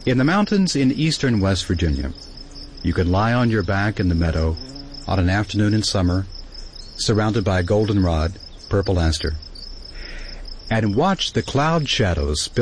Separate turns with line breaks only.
In the mountains in eastern West Virginia, you could lie on your back in the meadow on an afternoon in summer, surrounded by goldenrod, purple aster, and watch the cloud shadows